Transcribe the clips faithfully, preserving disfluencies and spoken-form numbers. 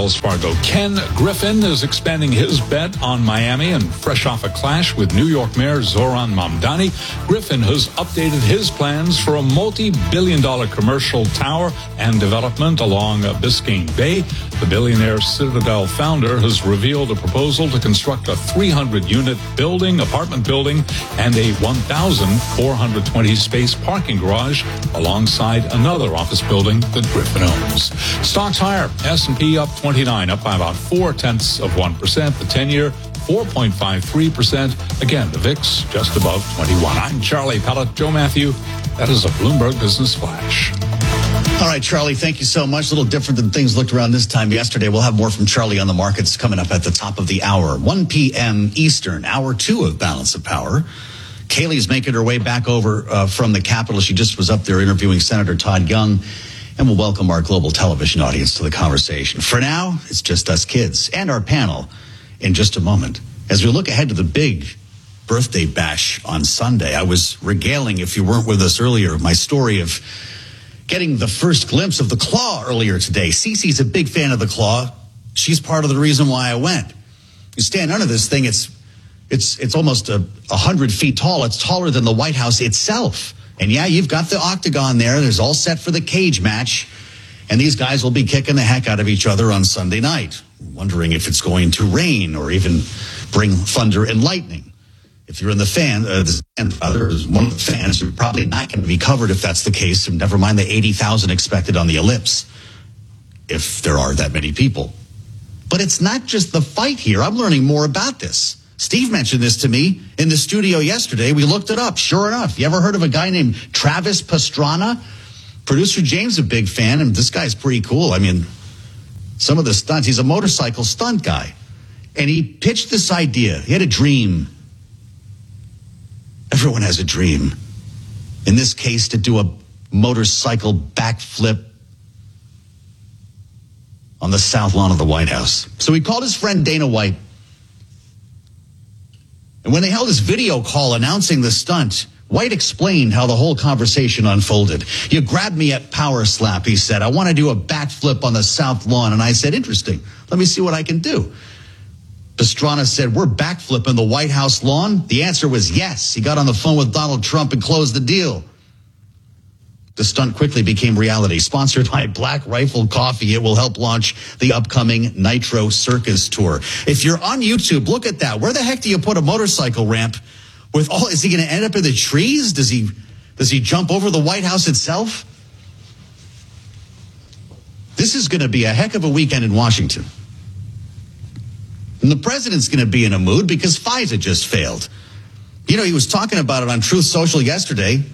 Wells Fargo. Ken Griffin is expanding his bet on Miami, and fresh off a clash with New York Mayor Zoran Mamdani, Griffin has updated his plans for a multi-billion dollar commercial tower and development along Biscayne Bay. The billionaire Citadel founder has revealed a proposal to construct a three hundred unit building, apartment building, and a one thousand four hundred twenty space parking garage alongside another office building that Griffin owns. Stocks higher. S and P up twenty-nine, up by about four tenths of one percent. The ten-year, four point five three percent. Again, the V I X just above twenty-one. I'm Charlie Pellet. Joe Matthew. That is a Bloomberg Business Flash. All right, Charlie, thank you so much. A little different than things looked around this time yesterday. We'll have more from Charlie on the markets coming up at the top of the hour. one p.m. Eastern, hour two of Balance of Power. Kayleigh's making her way back over uh, from the Capitol. She just was up there interviewing Senator Todd Young. And we'll welcome our global television audience to the conversation. For now, it's just us kids and our panel in just a moment. As we look ahead to the big birthday bash on Sunday, I was regaling, if you weren't with us earlier, my story of getting the first glimpse of the Claw earlier today. Cece's a big fan of the Claw. She's part of the reason why I went. You stand under this thing, it's it's it's almost a, a hundred feet tall. It's taller than the White House itself. And yeah, you've got the octagon there. There's all set for the cage match. And these guys will be kicking the heck out of each other on Sunday night, wondering if it's going to rain or even bring thunder and lightning. If you're in the fan, uh, the grandfather is one of the fans, you're probably not going to be covered if that's the case. And never mind the eighty thousand expected on the ellipse, if there are that many people. But it's not just the fight here. I'm learning more about this. Steve mentioned this to me in the studio yesterday. We looked it up. Sure enough, you ever heard of a guy named Travis Pastrana? Producer James is a big fan, and this guy's pretty cool. I mean, some of the stunts, he's a motorcycle stunt guy. And he pitched this idea. He had a dream. Everyone has a dream. In this case, to do a motorcycle backflip on the south lawn of the White House. So he called his friend Dana White. And when they held his video call announcing the stunt, White explained how the whole conversation unfolded. You grabbed me at Power Slap, he said. I want to do a backflip on the south lawn. And I said, interesting. Let me see what I can do. Pastrana said, we're backflipping the White House lawn? The answer was yes. He got on the phone with Donald Trump and closed the deal. The stunt quickly became reality. Sponsored by Black Rifle Coffee, it will help launch the upcoming Nitro Circus Tour. If you're on YouTube, look at that. Where the heck do you put a motorcycle ramp with all? Is he going to end up in the trees? Does he does he jump over the White House itself? This is going to be a heck of a weekend in Washington. And the president's going to be in a mood because FISA just failed. You know, he was talking about it on Truth Social yesterday.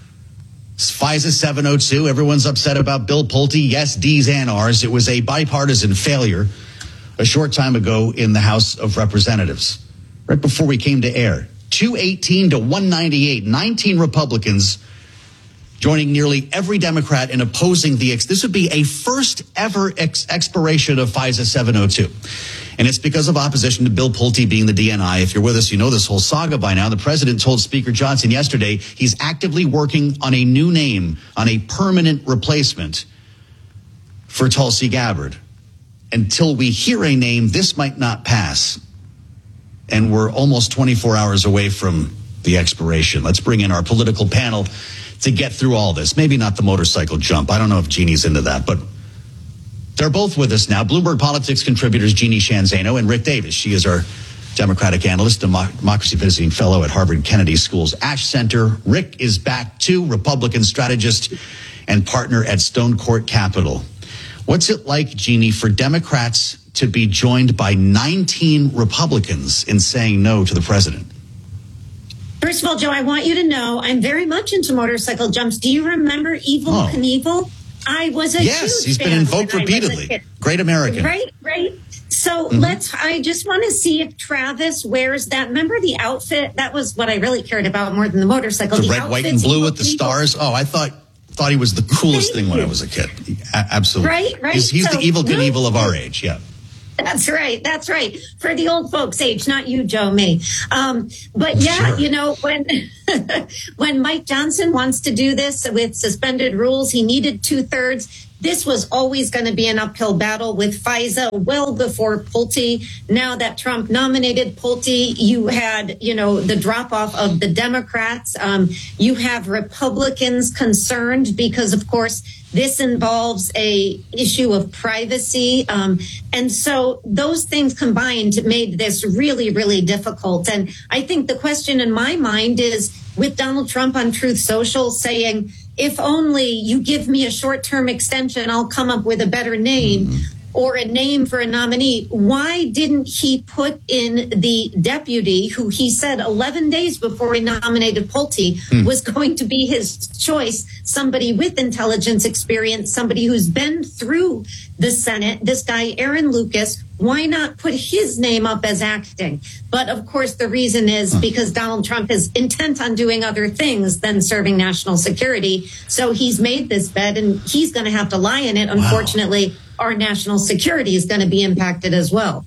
FISA seven oh two, everyone's upset about Bill Pulte. Yes, D's and R's. It was a bipartisan failure a short time ago in the House of Representatives, right before we came to air. two eighteen to one ninety-eight, nineteen Republicans joining nearly every Democrat in opposing the, ex- this would be a first ever ex- expiration of FISA seven oh two. And it's because of opposition to Bill Pulte being the D N I. If you're with us, you know this whole saga by now. The president told Speaker Johnson yesterday he's actively working on a new name, on a permanent replacement for Tulsi Gabbard. Until we hear a name, this might not pass. And we're almost twenty-four hours away from the expiration. Let's bring in our political panel to get through all this. Maybe not the motorcycle jump. I don't know if Jeannie's into that, but they're both with us now. Bloomberg Politics contributors Jeannie Sheehan Zaino and Rick Davis. She is our Democratic analyst, democracy visiting fellow at Harvard Kennedy School's Ash Center. Rick is back too, Republican strategist and partner at Stone Court Capital. What's it like, Jeannie, for Democrats to be joined by nineteen Republicans in saying no to the president? First of all, Joe, I want you to know I'm very much into motorcycle jumps. Do you remember Evel Oh. Knievel? I was a Yes, huge he's been fan invoked when I was a repeatedly. kid. Great American. Right, right. So Mhm. let's, I just want to see if Travis wears that. Remember the outfit? That was what I really cared about more than the motorcycle. The, the red, white, and outfits, blue Evel with the Knievel. stars. Oh, I thought thought he was the coolest Thank thing when I you. was a kid. A- absolutely. Right, right. He's, he's So- the evil Knievel of our age, yeah. That's right. That's right. For the old folks' age, not you, Joe, me. Um, but yeah, Sure. you know, when when Mike Johnson wants to do this with suspended rules, he needed two thirds. this was always going to be an uphill battle with FISA well before Pulte. Now that Trump nominated Pulte, you had, you know, the drop off of the Democrats. Um, you have Republicans concerned because, of course, this involves a issue of privacy. Um, and so those things combined made this really, really difficult. And I think the question in my mind is, with Donald Trump on Truth Social saying, if only you give me a short-term extension, I'll come up with a better name. Mm-hmm. Or a name for a nominee, why didn't he put in the deputy who he said eleven days before he nominated Pulte hmm. was going to be his choice, somebody with intelligence experience, somebody who's been through the Senate, this guy, Aaron Lucas? Why not put his name up as acting? But of course, the reason is because Donald Trump is intent on doing other things than serving national security. So he's made this bet and he's going to have to lie in it. Unfortunately, wow. Our national security is going to be impacted as well.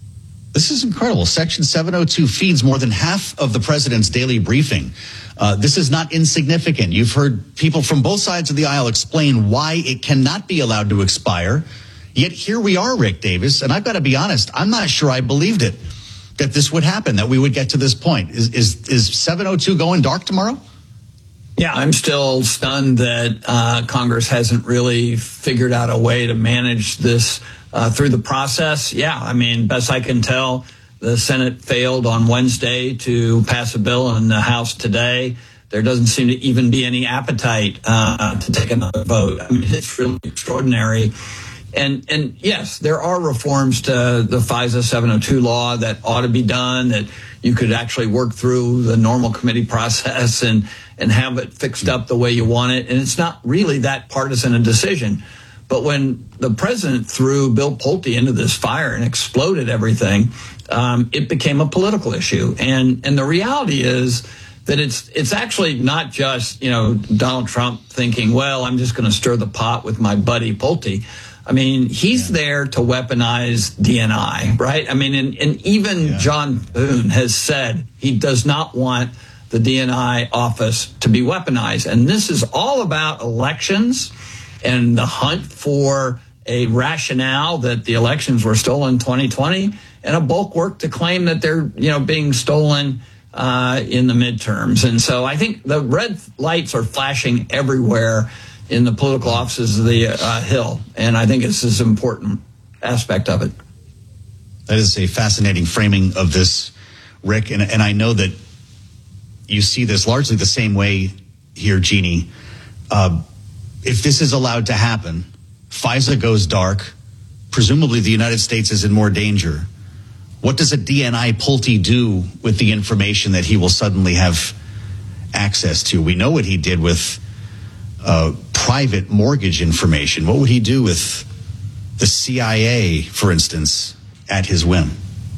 This is incredible. Section seven oh two feeds more than half of the president's daily briefing. Uh, this is not insignificant. You've heard people from both sides of the aisle explain why it cannot be allowed to expire. Yet here we are, Rick Davis, and I've got to be honest, I'm not sure I believed it, that this would happen, that we would get to this point. Is is, is seven oh two going dark tomorrow? Yeah, I'm still stunned that uh, Congress hasn't really figured out a way to manage this uh, through the process. Yeah, I mean, best I can tell, the Senate failed on Wednesday to pass a bill in the House today. There doesn't seem to even be any appetite uh, to take another vote. I mean, it's really extraordinary. And and yes, there are reforms to the FISA seven oh two law that ought to be done, that you could actually work through the normal committee process and, and have it fixed up the way you want it. And it's not really that partisan a decision. But when the president threw Bill Pulte into this fire and exploded everything, um, it became a political issue. And and the reality is that it's it's actually not just, you know, Donald Trump thinking, well, I'm just going to stir the pot with my buddy Pulte. I mean, he's yeah. there to weaponize D N I, right? I mean, and, and even yeah. John Boone has said he does not want the D N I office to be weaponized. And this is all about elections and the hunt for a rationale that the elections were stolen in twenty twenty and a bulk work to claim that they're, you know, being stolen uh, in the midterms. And so I think the red lights are flashing everywhere in the political offices of the uh, Hill. And I think it's this important aspect of it. That is a fascinating framing of this, Rick. And, and I know that you see this largely the same way here, Jeannie. Uh, if this is allowed to happen, FISA goes dark. Presumably the United States is in more danger. What does a D N I Pulte do with the information that he will suddenly have access to? We know what he did with uh, private mortgage information. What would he do with the C I A, for instance, at his whim?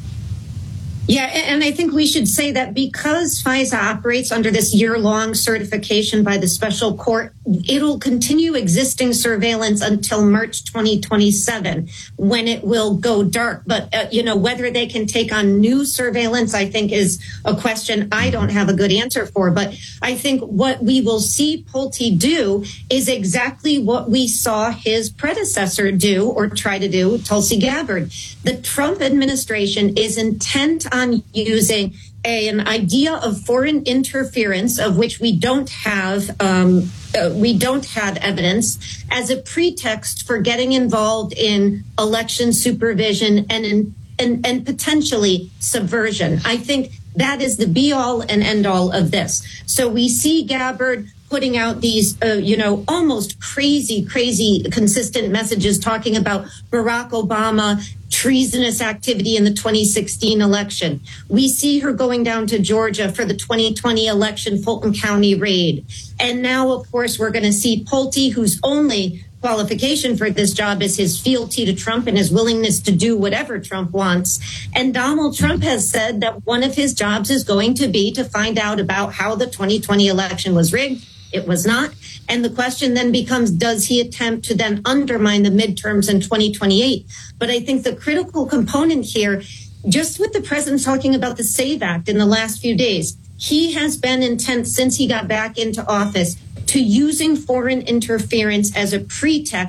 Yeah, and I think we should say that because FISA operates under this year-long certification by the special court, it'll continue existing surveillance until March twenty twenty-seven, when it will go dark. But, uh, you know, whether they can take on new surveillance, I think, is a question I don't have a good answer for. But I think what we will see Pulte do is exactly what we saw his predecessor do or try to do, Tulsi Gabbard. The Trump administration is intent on using a, an idea of foreign interference, of which we don't have um, uh, we don't have evidence, as a pretext for getting involved in election supervision and in, and, and potentially subversion. I think that is the be all and end all of this. So we see Gabbard putting out these, uh, you know, almost crazy, crazy consistent messages talking about Barack Obama, treasonous activity in the twenty sixteen election. We see her going down to Georgia for the twenty twenty election, Fulton County raid. And now, of course, we're going to see Pulte, whose only qualification for this job is his fealty to Trump and his willingness to do whatever Trump wants. And Donald Trump has said that one of his jobs is going to be to find out about how the twenty twenty election was rigged. It was not. And the question then becomes, does he attempt to then undermine the midterms in twenty twenty-eight? But I think the critical component here, just with the president talking about the SAVE Act in the last few days, he has been intent since he got back into office to using foreign interference as a pretext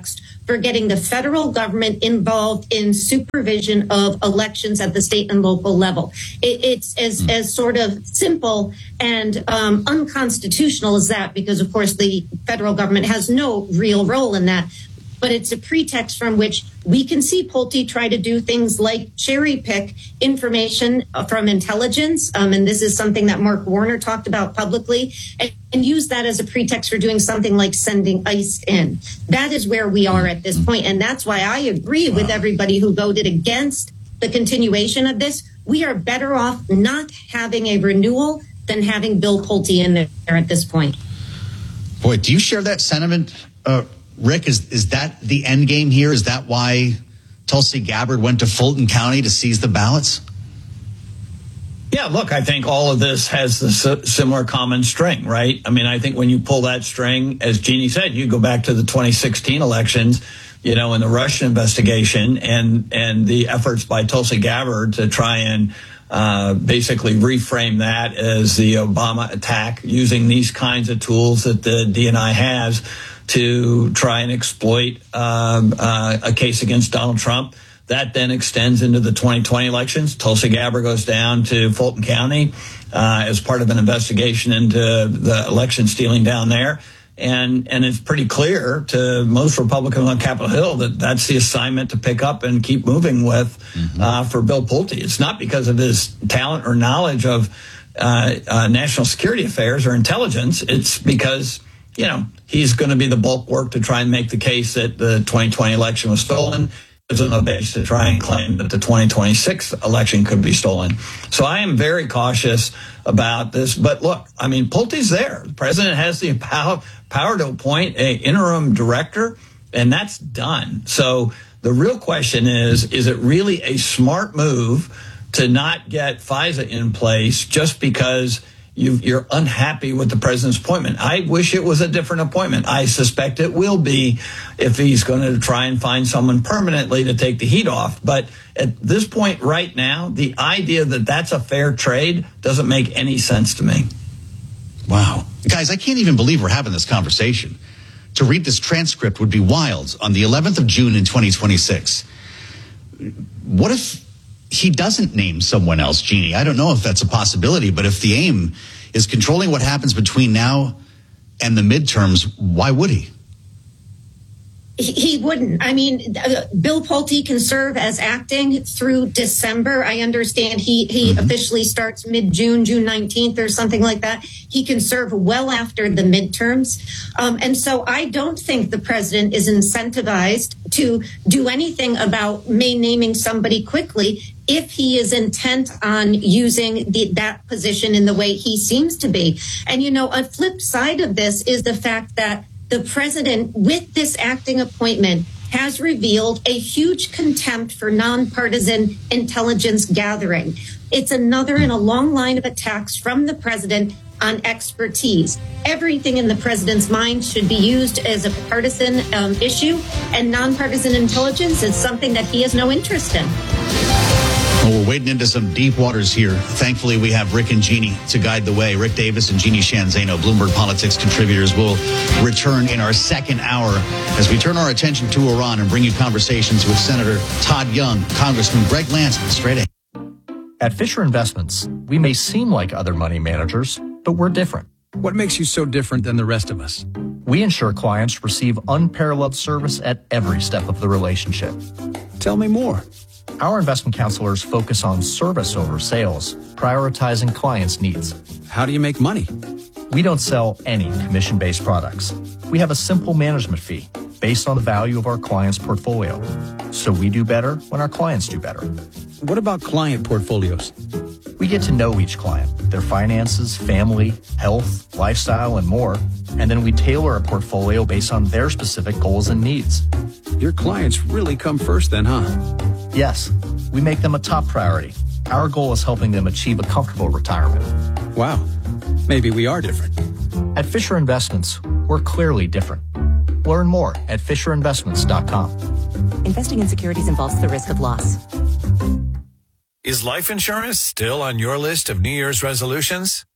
for getting the federal government involved in supervision of elections at the state and local level. It, it's as, as sort of simple and um, unconstitutional as that, because, of course, the federal government has no real role in that. But it's a pretext from which we can see Pulte try to do things like cherry pick information from intelligence. Um, and this is something that Mark Warner talked about publicly, and, and use that as a pretext for doing something like sending ICE in. That is where we are at this point. And that's why I agree with everybody who voted against the continuation of this. We are better off not having a renewal than having Bill Pulte in there at this point. Boy, do you share that sentiment, uh, Rick? Is is that the end game here? Is that why Tulsi Gabbard went to Fulton County to seize the ballots? Yeah, look, I think all of this has the similar common string, right? I mean, I think when you pull that string, as Jeannie said, you go back to the twenty sixteen elections, you know, and the Russian investigation and and the efforts by Tulsi Gabbard to try and uh, basically reframe that as the Obama attack, using these kinds of tools that the D N I has to try and exploit um, uh, a case against Donald Trump. That then extends into the twenty twenty elections. Tulsi Gabbard goes down to Fulton County uh, as part of an investigation into the election stealing down there. And and it's pretty clear to most Republicans on Capitol Hill that that's the assignment to pick up and keep moving with mm-hmm. uh, for Bill Pulte. It's not because of his talent or knowledge of uh, uh, national security affairs or intelligence. It's because, you know, he's going to be the bulk work to try and make the case that the twenty twenty election was stolen. There's no base to try and claim that the twenty twenty-six election could be stolen. So I am very cautious about this. But look, I mean, Pulte's there. The president has the power, power to appoint an interim director, and that's done. So the real question is, is it really a smart move to not get FISA in place just because You, you're unhappy with the president's appointment? I wish it was a different appointment. I suspect it will be if he's going to try and find someone permanently to take the heat off. But at this point right now, the idea that that's a fair trade doesn't make any sense to me. Wow. Guys, I can't even believe we're having this conversation. To read this transcript would be wild. On the eleventh of June in twenty twenty-six, what if he doesn't name someone else, Jeannie? I don't know if that's a possibility, but if the aim is controlling what happens between now and the midterms, why would he? He wouldn't. I mean, uh, Bill Pulte can serve as acting through December. I understand he, he mm-hmm. officially starts mid-June, June nineteenth or something like that. He can serve well after the midterms. Um, and so I don't think the president is incentivized to do anything about May naming somebody quickly if he is intent on using the, that position in the way he seems to be. And, you know, a flip side of this is the fact that the president, with this acting appointment, has revealed a huge contempt for nonpartisan intelligence gathering. It's another in a long line of attacks from the president on expertise. Everything in the president's mind should be used as a partisan um, issue, and nonpartisan intelligence is something that he has no interest in. Well, we're wading into some deep waters here. Thankfully, we have Rick and Jeannie to guide the way. Rick Davis and Jeannie Shanzano, Bloomberg Politics contributors, will return in our second hour as we turn our attention to Iran and bring you conversations with Senator Todd Young, Congressman Greg Lance, straight ahead. At Fisher Investments, we may seem like other money managers, but we're different. What makes you so different than the rest of us? We ensure clients receive unparalleled service at every step of the relationship. Tell me more. Our investment counselors focus on service over sales, prioritizing clients' needs. How do you make money? We don't sell any commission-based products. We have a simple management fee based on the value of our client's portfolio. So we do better when our clients do better. What about client portfolios? We get to know each client, their finances, family, health, lifestyle, and more. And then we tailor a portfolio based on their specific goals and needs. Your clients really come first then, huh? Yes, we make them a top priority. Our goal is helping them achieve a comfortable retirement. Wow, maybe we are different. At Fisher Investments, we're clearly different. Learn more at fisher investments dot com. Investing in securities involves the risk of loss. Is life insurance still on your list of New Year's resolutions?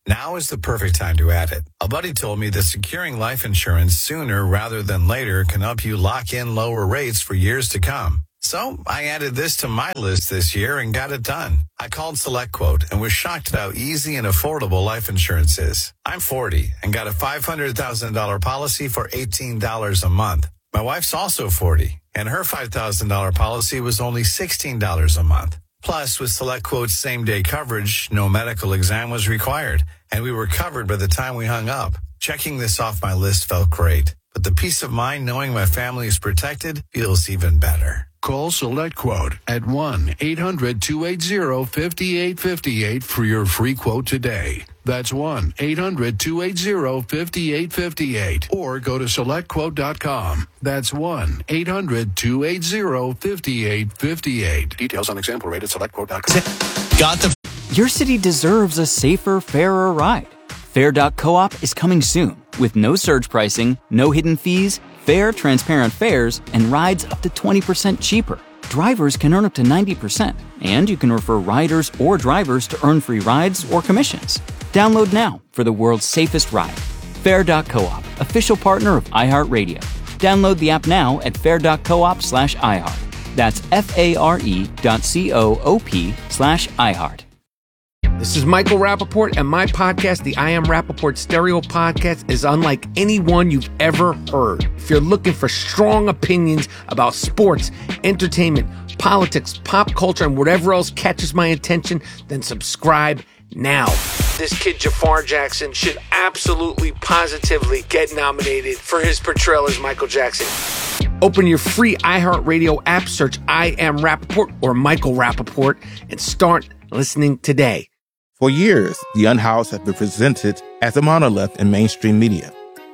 Now is the perfect time to add it. A buddy told me that securing life insurance sooner rather than later can help you lock in lower rates for years to come. So I added this to my list this year and got it done. I called SelectQuote and was shocked at how easy and affordable life insurance is. I'm forty and got a five hundred thousand dollars policy for eighteen dollars a month. My wife's also forty, and her five thousand dollars policy was only sixteen dollars a month. Plus, with SelectQuote's same-day coverage, no medical exam was required, and we were covered by the time we hung up. Checking this off my list felt great, but the peace of mind knowing my family is protected feels even better. Call SelectQuote at one eight hundred two eight zero five eight five eight for your free quote today. That's one eight hundred two eight zero five eight five eight. Or go to select quote dot com. That's one eight hundred two eight zero five eight five eight. Details on example rate at select quote dot com. Got the... Your city deserves a safer, fairer ride. Fair dot coop is coming soon with no surge pricing, no hidden fees, fair, transparent fares, and rides up to twenty percent cheaper. Drivers can earn up to ninety percent, and you can refer riders or drivers to earn free rides or commissions. Download now for the world's safest ride. Fair dot coop, official partner of iHeartRadio. Download the app now at fair dot coop slash iHeart. That's F-A-R-E dot C-O-O-P slash iHeart. This is Michael Rappaport, and my podcast, the I Am Rappaport Stereo Podcast, is unlike any one you've ever heard. If you're looking for strong opinions about sports, entertainment, politics, pop culture, and whatever else catches my attention, then subscribe now. This kid, Jafar Jackson, should absolutely, positively get nominated for his portrayal as Michael Jackson. Open your free iHeartRadio app, search I Am Rappaport or Michael Rappaport, and start listening today. For years, The Unhoused has been presented as a monolith in mainstream media.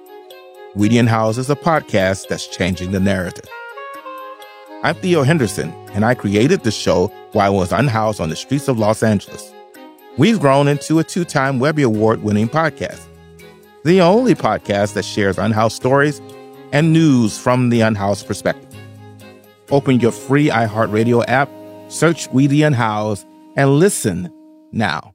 We The Unhoused is a podcast that's changing the narrative. I'm Theo Henderson, and I created the show while I was unhoused on the streets of Los Angeles. We've grown into a two-time Webby Award-winning podcast, the only podcast that shares unhoused stories and news from the unhoused perspective. Open your free iHeartRadio app, search We The Unhoused, and listen now.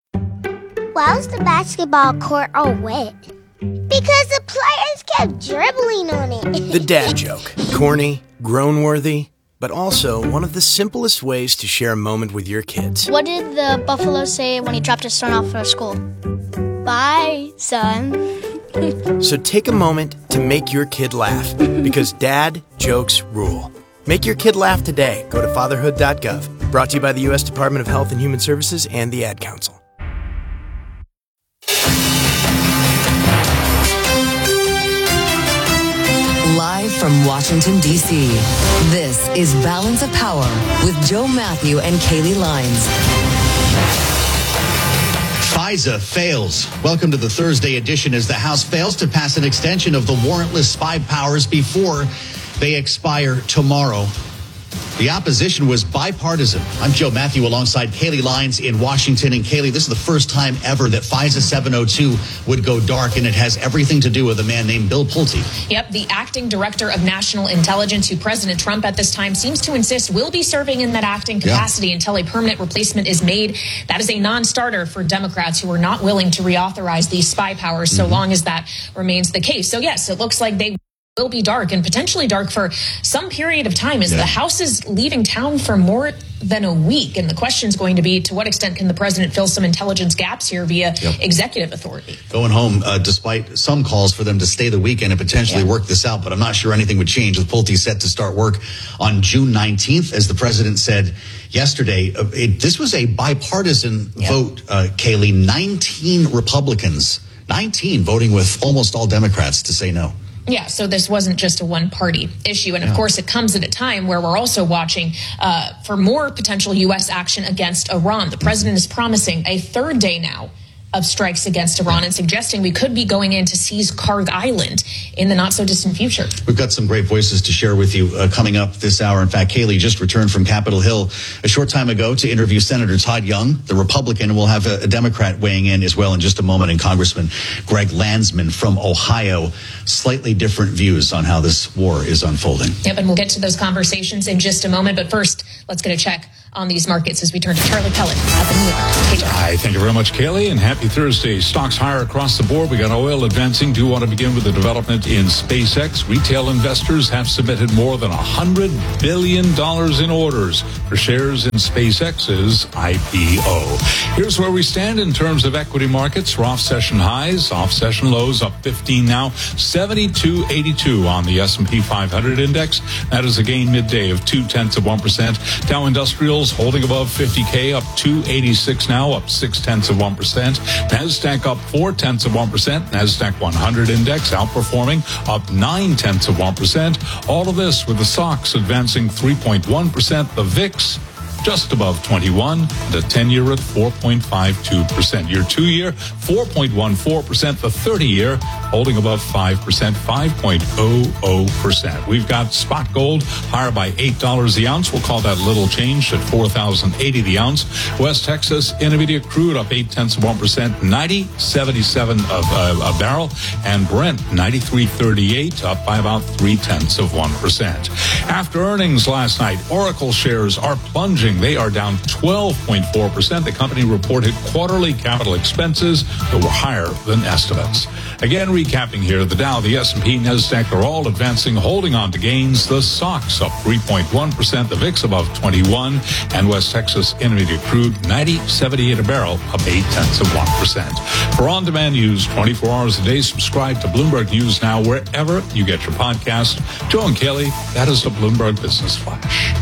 Why was the basketball court all wet? Because the players kept dribbling on it. The dad joke. Corny, groan-worthy, but also one of the simplest ways to share a moment with your kids. What did the buffalo say when he dropped his son off for school? Bye, son. So take a moment to make your kid laugh, because dad jokes rule. Make your kid laugh today. Go to fatherhood dot gov. Brought to you by the U S Department of Health and Human Services and the Ad Council. Live from Washington, D C, this is Balance of Power with Joe Matthew and Kaylee Lines. FISA fails. Welcome to the Thursday edition as the House fails to pass an extension of the warrantless spy powers before they expire tomorrow. The opposition was bipartisan. I'm Joe Matthew alongside Kaylee Lines in Washington. And Kaylee, this is the first time ever that FISA seven oh two would go dark, and it has everything to do with a man named Bill Pulte. Yep, the acting director of national intelligence, who President Trump at this time seems to insist will be serving in that acting capacity yeah. until a permanent replacement is made. That is a non-starter for Democrats who are not willing to reauthorize these spy powers mm-hmm. so long as that remains the case. So yes, it looks like they will be dark, and potentially dark for some period of time, as yeah. the House is leaving town for more than a week. And the question is going to be, to what extent can the president fill some intelligence gaps here via yep. executive authority? Going home, uh, despite some calls for them to stay the weekend and potentially yeah. work this out, but I'm not sure anything would change, with Pulte set to start work on June nineteenth, as the president said yesterday. Uh, it, this was a bipartisan yeah. vote, uh, Kaylee. nineteen Republicans, nineteen voting with almost all Democrats to say no. Yeah, so this wasn't just a one-party issue. And, of yeah. course, it comes at a time where we're also watching uh, for more potential U S action against Iran. The president is promising a third day now of strikes against Iran and suggesting we could be going in to seize Karg Island in the not-so-distant future. We've got some great voices to share with you uh, coming up this hour. In fact, Kaylee just returned from Capitol Hill a short time ago to interview Senator Todd Young, the Republican, and we'll have a, a Democrat weighing in as well in just a moment, and Congressman Greg Landsman from Ohio. Slightly different views on how this war is unfolding. Yep, and we'll get to those conversations in just a moment. But first, let's get a check on these markets as we turn to Charlie Pellet up in New York. Hey, Charlie. Hi, thank you very much, Kaylee, and happy Thursday. Stocks higher across the board. We got oil advancing. Do want to begin with the development in SpaceX. Retail investors have submitted more than one hundred billion dollars in orders for shares in SpaceX's I P O. Here's where we stand in terms of equity markets. We're off session highs, off session lows, up fifteen now, seventy-two eighty-two on the S and P five hundred index. That is a gain midday of two tenths of one percent. Dow Industrials holding above fifty K, up two eighty-six now, up six tenths of one percent. NASDAQ up four tenths of one percent. NASDAQ one hundred index outperforming, up nine tenths of one percent. All of this with the S O X advancing three point one percent. The V I X just above twenty-one, the ten-year at four point five two percent. Your two-year, four point one four percent. The thirty-year holding above five percent, five point zero zero percent. We've got spot gold higher by eight dollars the ounce. We'll call that little change at four thousand eighty the ounce. West Texas Intermediate crude up eight tenths of one percent, ninety seventy-seven of uh, a barrel. And Brent ninety-three thirty-eight, up by about three tenths of one percent. After earnings last night, Oracle shares are plunging. They are down twelve point four percent. The company reported quarterly capital expenses that were higher than estimates. Again, recapping here, the Dow, the S and P, NASDAQ are all advancing, holding on to gains. The S O X up three point one percent, the V I X above twenty-one, and West Texas Intermediate crude ninety seventy-eight a barrel, up eight tenths of one percent. For on-demand news twenty-four hours a day, subscribe to Bloomberg News Now wherever you get your podcast. Joe and Kelly, that is the Bloomberg Business Flash.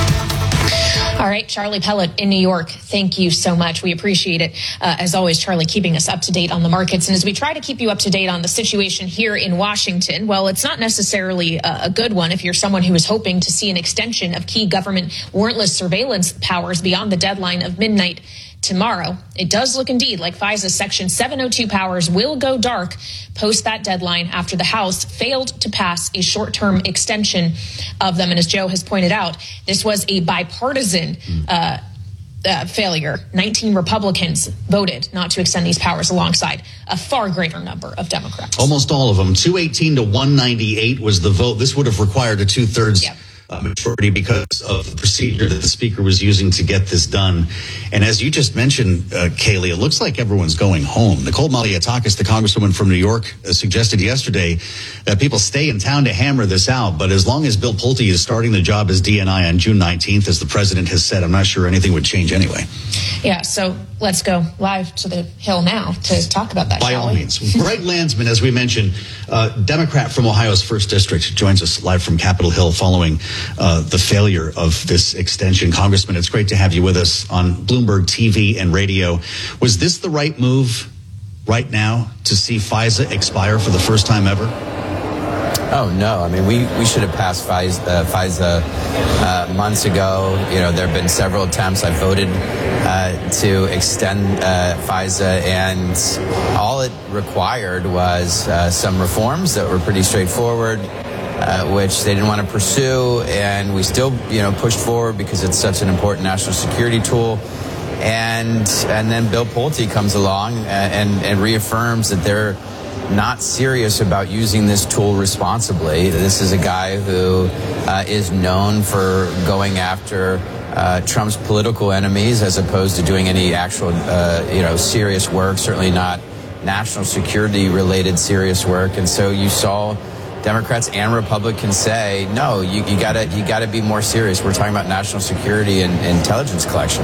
All right, Charlie Pellet in New York, thank you so much. We appreciate it. Uh, as always, Charlie, keeping us up to date on the markets. And as we try to keep you up to date on the situation here in Washington, well, it's not necessarily a, a good one if you're someone who is hoping to see an extension of key government warrantless surveillance powers beyond the deadline of midnight tomorrow. It does look indeed like FISA's Section seven oh two powers will go dark post that deadline after the House failed to pass a short-term extension of them. And as Joe has pointed out, this was a bipartisan uh, uh, failure. nineteen Republicans voted not to extend these powers alongside a far greater number of Democrats. Almost all of them. two eighteen to one ninety-eight was the vote. This would have required a two-thirds yep. Uh, majority because of the procedure that the speaker was using to get this done. And as you just mentioned, uh, Kaylee, it looks like everyone's going home. Nicole Malliotakis, the congresswoman from New York, uh, suggested yesterday that people stay in town to hammer this out. But as long as Bill Pulte is starting the job as D N I on June nineteenth, as the president has said, I'm not sure anything would change anyway. Yeah, so let's go live to the Hill now to talk about that. By all means. Greg Landsman, as we mentioned, uh, Democrat from Ohio's first district, joins us live from Capitol Hill following uh, the failure of this extension. Congressman, it's great to have you with us on Bloomberg T V and radio. Was this the right move right now to see FISA expire for the first time ever? Oh, no. I mean, we, we should have passed FISA, uh, FISA uh, months ago. You know, there have been several attempts. I voted uh, to extend uh, FISA, and all it required was uh, some reforms that were pretty straightforward, uh, which they didn't want to pursue. And we still, you know, pushed forward because it's such an important national security tool. And and then Bill Pulte comes along and, and, and reaffirms that they're not serious about using this tool responsibly. This is a guy who uh, is known for going after uh, Trump's political enemies as opposed to doing any actual, uh, you know, serious work, certainly not national security related serious work. And so you saw Democrats and Republicans say, no, you, you gotta you gotta be more serious. We're talking about national security and intelligence collection.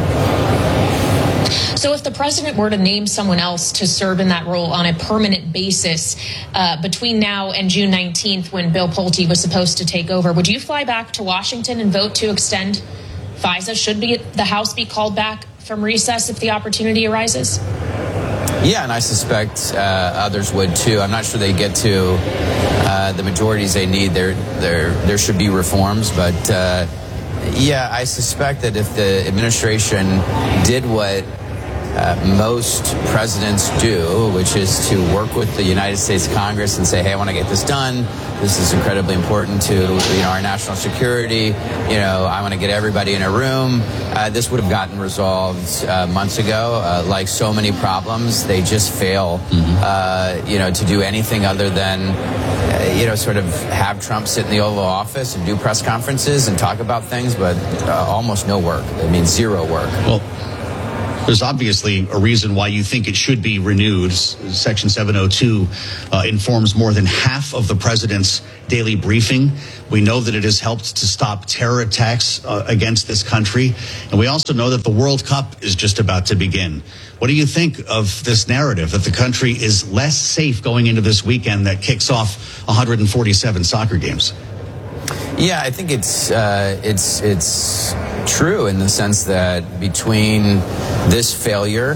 So if the president were to name someone else to serve in that role on a permanent basis uh, between now and June nineteenth, when Bill Pulte was supposed to take over, would you fly back to Washington and vote to extend FISA? Should be the House be called back from recess if the opportunity arises? Yeah, and I suspect uh, others would too. I'm not sure they get to uh, the majorities they need. There, there, there should be reforms, but uh, yeah, I suspect that if the administration did what uh, most presidents do, which is to work with the United States Congress and say, hey, I want to get this done. This is incredibly important to, you know, our national security. You know, I want to get everybody in a room. Uh, this would have gotten resolved uh, months ago. Uh, like so many problems, they just fail, mm-hmm. uh, you know, to do anything other than, uh, you know, sort of have Trump sit in the Oval Office and do press conferences and talk about things, but uh, almost no work. I mean, zero work. Well, there's obviously a reason why you think it should be renewed. Section seven oh two uh, informs more than half of the president's daily briefing. We know that it has helped to stop terror attacks uh, against this country. And we also know that the World Cup is just about to begin. What do you think of this narrative that the country is less safe going into this weekend that kicks off one hundred forty-seven soccer games? Yeah, I think it's uh, it's it's true in the sense that between this failure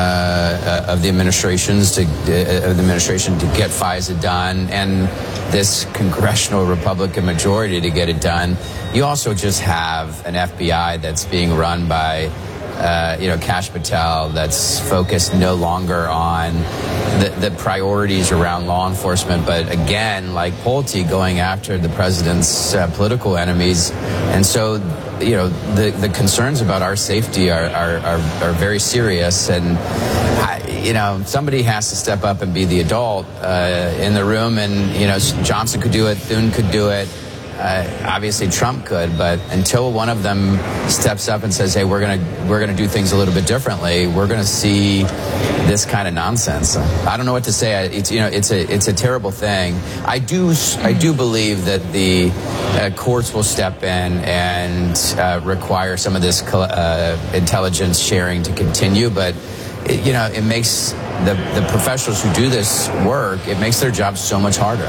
uh, of the administrations to uh, of the administration to get FISA done and this congressional Republican majority to get it done, you also just have an F B I that's being run by uh, you know Kash Patel, that's focused no longer on the, the priorities around law enforcement, but again, like Pulte, going after the president's uh, political enemies. And so, you know, the, the concerns about our safety are, are, are, are very serious. And, I, you know, somebody has to step up and be the adult uh, in the room. And, you know, Johnson could do it, Thune could do it. Uh, obviously Trump could, but until one of them steps up and says, hey, we're going to we're going to do things a little bit differently, we're going to see this kind of nonsense. I don't know what to say. It's, you know, it's a it's a terrible thing. I do I do believe that the uh, courts will step in and uh, require some of this uh, intelligence sharing to continue, but it, you know, it makes the the professionals who do this work, it makes their job so much harder.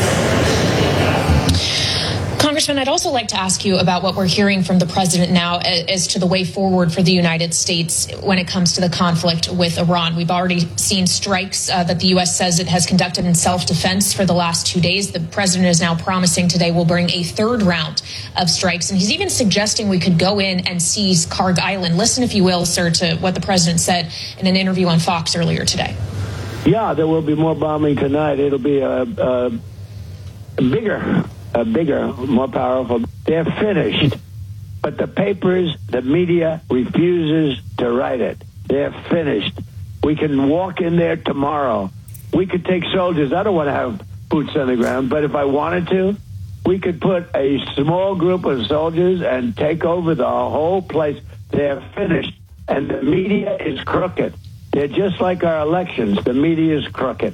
Congressman, I'd also like to ask you about what we're hearing from the president now as to the way forward for the United States when it comes to the conflict with Iran. We've already seen strikes uh, that the U S says it has conducted in self-defense for the last two days. The president is now promising today we'll bring a third round of strikes. And he's even suggesting we could go in and seize Karg Island. Listen, if you will, sir, to what the president said in an interview on Fox earlier today. Yeah, there will be more bombing tonight. It'll be a, a, a bigger... Uh, bigger, more powerful. They're finished. But the papers, the media refuses to write it. They're finished. We can walk in there tomorrow. We could take soldiers. I don't want to have boots on the ground, but if I wanted to, we could put a small group of soldiers and take over the whole place. They're finished. And the media is crooked. They're just like our elections. The media is crooked.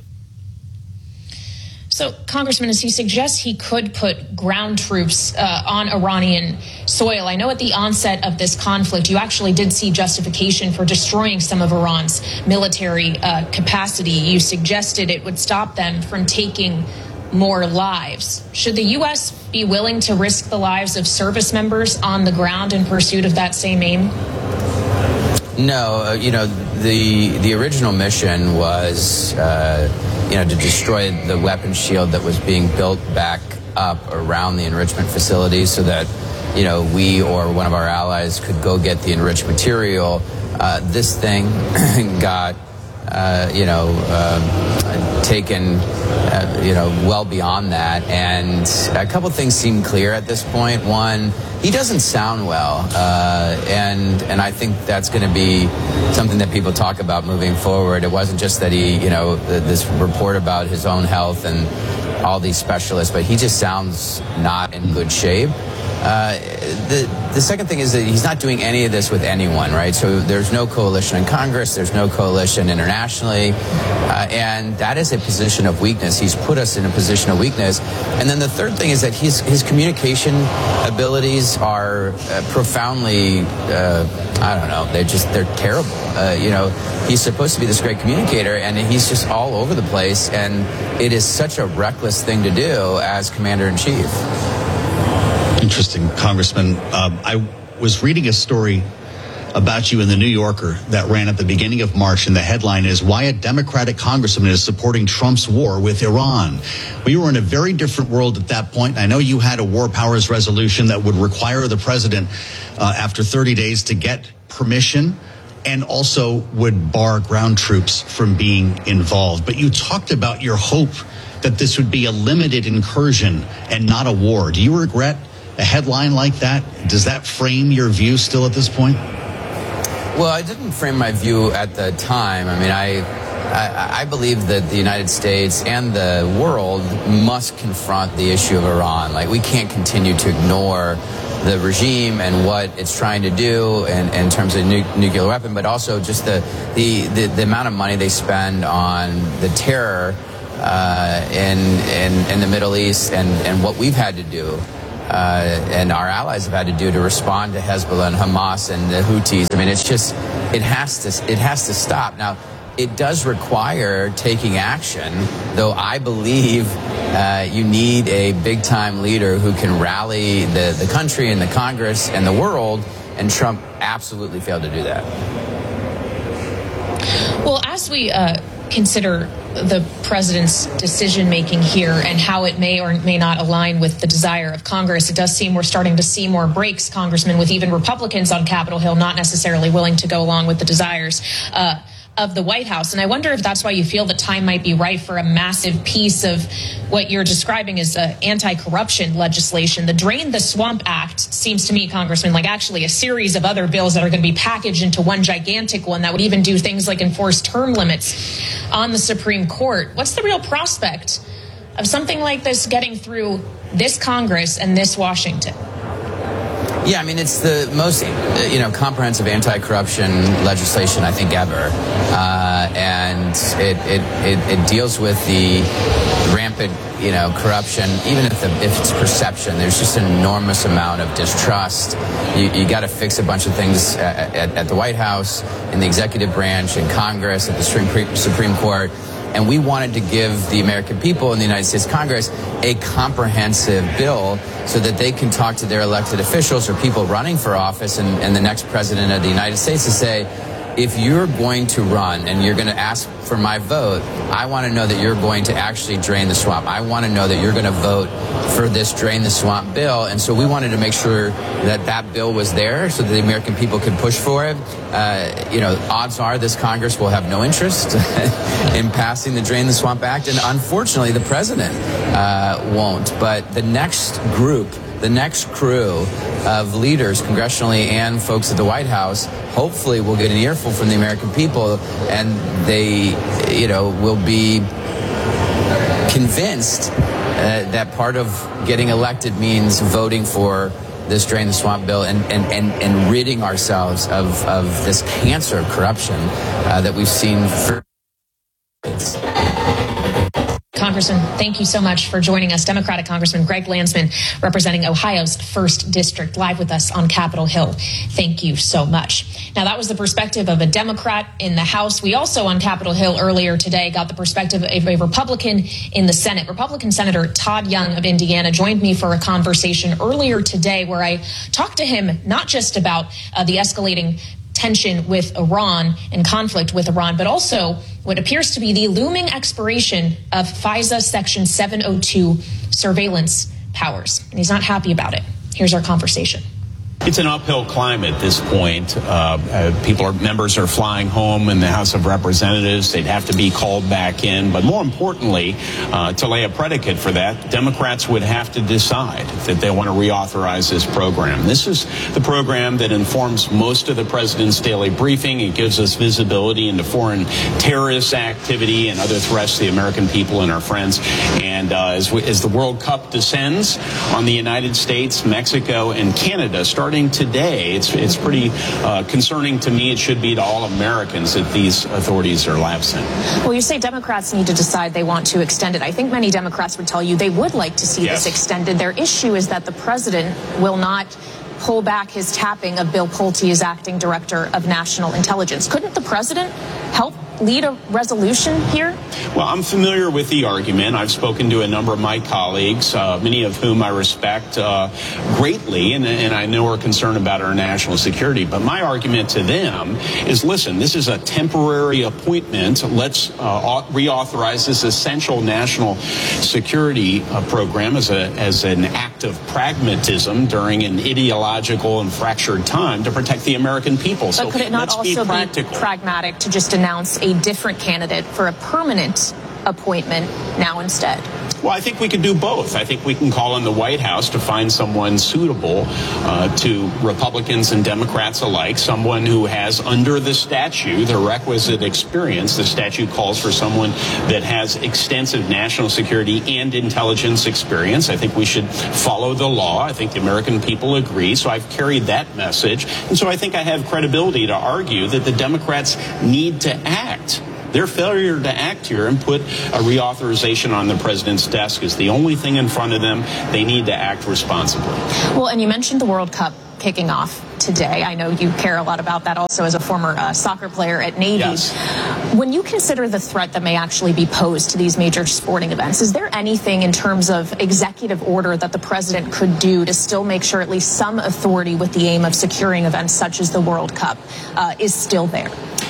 So, Congressman, as he suggests he could put ground troops uh, on Iranian soil, I know at the onset of this conflict, you actually did see justification for destroying some of Iran's military uh, capacity. You suggested it would stop them from taking more lives. Should the U S be willing to risk the lives of service members on the ground in pursuit of that same aim? No, uh, you know, the the original mission was, uh, you know, to destroy the weapons shield that was being built back up around the enrichment facility so that, you know, we or one of our allies could go get the enriched material. Uh, this thing got, uh, you know, uh, taken, uh, you know, well beyond that. And a couple things seem clear at this point. One, he doesn't sound well, uh, and and I think that's going to be something that people talk about moving forward. It wasn't just that he, you know, this report about his own health and all these specialists, but he just sounds not in good shape. Uh, the the second thing is that he's not doing any of this with anyone, right? So there's no coalition in Congress, there's no coalition internationally, uh, and that is a position of weakness. He's put us in a position of weakness. And then the third thing is that his his communication abilities are uh, profoundly, uh, I don't know, they're just they're terrible. Uh, you know, he's supposed to be this great communicator, and he's just all over the place, and it is such a reckless thing to do as commander-in-chief. Interesting, Congressman. Um, I was reading a story about you in the New Yorker that ran at the beginning of March, and the headline is "Why a Democratic Congressman is Supporting Trump's War with Iran." We were in a very different world at that point. I know you had a war powers resolution that would require the president, uh, after thirty days, to get permission and also would bar ground troops from being involved. But you talked about your hope that this would be a limited incursion and not a war. Do you regret a headline like that? Does that frame your view still at this point? Well, I didn't frame my view at the time. I mean, I, I, I believe that the United States and the world must confront the issue of Iran. Like, we can't continue to ignore the regime and what it's trying to do in, in terms of nu- nuclear weapon, but also just the, the, the, the amount of money they spend on the terror uh, in, in, in the Middle East and, and what we've had to do. Uh, and our allies have had to do to respond to Hezbollah and Hamas and the Houthis. I mean, it's just, it has to, it has to stop. Now, it does require taking action, though I believe uh, you need a big-time leader who can rally the, the country and the Congress and the world, and Trump absolutely failed to do that. Well, as we uh, consider the president's decision-making here and how it may or may not align with the desire of Congress, it does seem we're starting to see more breaks, Congressman, with even Republicans on Capitol Hill not necessarily willing to go along with the desires uh, of the White House. And I wonder if that's why you feel the time might be right for a massive piece of what you're describing as uh, anti-corruption legislation. The Drain the Swamp Act seems to me, Congressman, like actually a series of other bills that are going to be packaged into one gigantic one that would even do things like enforce term limits on the Supreme Court. What's the real prospect of something like this getting through this Congress and this Washington? Yeah, I mean, it's the most, you know, comprehensive anti-corruption legislation, I think, ever. Uh, and it, it, it, it deals with the rampant, you know, corruption, even if, the, if it's perception. There's just an enormous amount of distrust. You, you got to fix a bunch of things at, at, at the White House, in the executive branch, in Congress, at the Supreme, Supreme Court. And we wanted to give the American people in the United States Congress a comprehensive bill so that they can talk to their elected officials or people running for office and, and the next president of the United States to say, if you're going to run and you're going to ask for my vote, I want to know that you're going to actually drain the swamp. I want to know that you're going to vote for this Drain the Swamp bill. And so we wanted to make sure that that bill was there so that the American people could push for it. Uh, you know, odds are this Congress will have no interest in passing the Drain the Swamp Act. And unfortunately, the president uh, won't. But the next group, the next crew of leaders congressionally and folks at the White House hopefully will get an earful from the American people, and they, you know, will be convinced uh, that part of getting elected means voting for this Drain the Swamp bill and, and, and, and ridding ourselves of, of this cancer of corruption uh, that we've seen for decades. Congressman, thank you so much for joining us. Democratic Congressman Greg Landsman, representing Ohio's first District, live with us on Capitol Hill. Thank you so much. Now, that was the perspective of a Democrat in the House. We also on Capitol Hill earlier today got the perspective of a Republican in the Senate. Republican Senator Todd Young of Indiana joined me for a conversation earlier today where I talked to him not just about uh, the escalating tension with Iran and conflict with Iran, but also what appears to be the looming expiration of FISA Section seven oh two surveillance powers. And he's not happy about it. Here's our conversation. It's an uphill climb at this point. Uh, uh, people are, members are flying home in the House of Representatives. They'd have to be called back in. But more importantly, uh, to lay a predicate for that, Democrats would have to decide that they want to reauthorize this program. This is the program that informs most of the president's daily briefing. It gives us visibility into foreign terrorist activity and other threats to the American people and our friends. And uh, as, we, as the World Cup descends on the United States, Mexico, and Canada, starting today, it's it's pretty uh, concerning to me. It should be to all Americans that these authorities are lapsing. Well, you say Democrats need to decide they want to extend it. I think many Democrats would tell you they would like to see yes. this extended. Their issue is that the president will not pull back his tapping of Bill Pulte as acting director of national intelligence. Couldn't the president help lead a resolution here? Well, I'm familiar with the argument. I've spoken to a number of my colleagues, uh, many of whom I respect uh, greatly, and, and I know are concerned about our national security. But my argument to them is, listen, this is a temporary appointment. Let's uh, reauthorize this essential national security uh, program as a as an act of pragmatism during an ideological and fractured time to protect the American people. But So could it not let's also be practical. be pragmatic to just announce a different candidate for a permanent appointment now instead? Well, I think we could do both. I think we can call on the White House to find someone suitable uh, to Republicans and Democrats alike, someone who has, under the statute, the requisite experience. The statute calls for someone that has extensive national security and intelligence experience. I think we should follow the law. I think the American people agree. So I've carried that message. And so I think I have credibility to argue that the Democrats need to act. Their failure to act here and put a reauthorization on the president's desk is the only thing in front of them. They need to act responsibly. Well, and you mentioned the World Cup kicking off today. I know you care a lot about that also as a former uh, soccer player at Navy. Yes. When you consider the threat that may actually be posed to these major sporting events, is there anything in terms of executive order that the president could do to still make sure at least some authority with the aim of securing events such as the World Cup uh, is still there?